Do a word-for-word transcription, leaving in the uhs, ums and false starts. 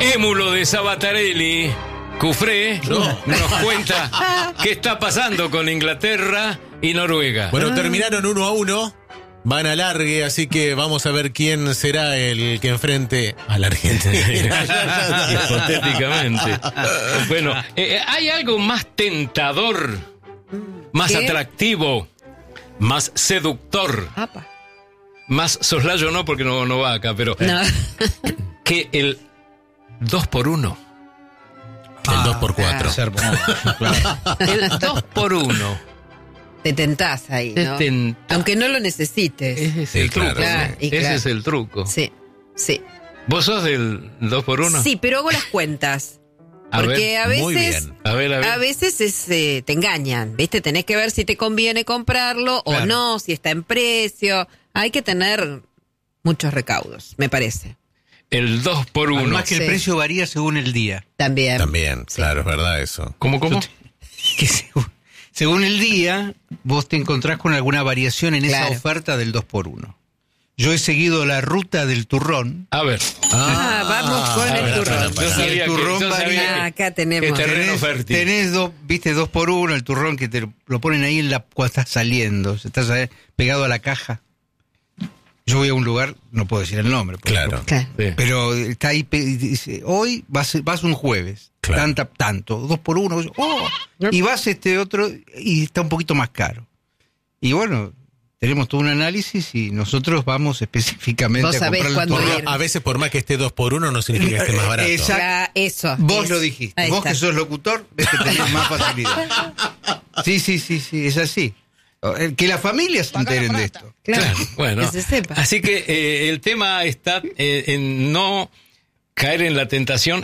Émulo de Sabatarelli, Cufré, No. nos cuenta qué está pasando con Inglaterra y Noruega. Bueno, Ah. terminaron uno a uno. Van a largue, así que vamos a ver quién será el que enfrente a la Argentina. Hipotéticamente. Bueno, eh, ¿hay algo más tentador, más ¿Qué? atractivo, más seductor, Apa. más soslayo no porque no, no va acá, pero No. que el dos por uno? El dos por cuatro. Es hermoso, claro. El dos por uno. Te tentás ahí, Te ¿no? tentás. Aunque no lo necesites. Ese es Sí, el claro, truco. claro, y Ese claro. es el truco. Sí, sí. ¿Vos sos del dos por uno? Sí, pero hago las cuentas. A Porque ver, a muy veces... bien. A ver, a ver. A veces es, eh, te engañan, ¿viste? Tenés que ver si te conviene comprarlo Claro. o no, si está en precio. Hay que tener muchos recaudos, me parece. El dos por uno. Además que el Sí. precio varía según el día. También. También, Sí. claro, es verdad eso. ¿Cómo, cómo? Que según, según el día, vos te encontrás con alguna variación en Claro. esa oferta del dos por uno. Yo he seguido la ruta del turrón. A ver. Ah, vamos con a el ver, turrón. Yo sabía El turrón que, yo sabía varía. Ah, que- acá tenemos. que terreno Tenés, fértil. tenés dos, viste, dos por uno, el turrón que te lo, lo ponen ahí en la, cuando estás saliendo, estás ahí pegado a la caja. Yo voy a un lugar, no puedo decir el nombre, por Claro. ejemplo, Claro. Sí. pero está ahí, pe- y dice, hoy vas, vas un jueves, Claro. tanta, tanto, dos por uno, oh, y vas este otro y está un poquito más caro. Y bueno, tenemos todo un análisis y nosotros vamos específicamente Vos a sabés comprar el cuándo turrón. ir. A veces por más que esté dos por uno no significa que esté más barato. Exacto. Ya, eso. Vos es- lo dijiste. ahí Vos está. que sos locutor, ves que tenés más facilidad. Sí, sí, sí, sí, es así. Eh, Que las familias se enteren de esto. Claro, Claro, bueno. que se sepa. Así que eh, el tema está eh, en no caer en la tentación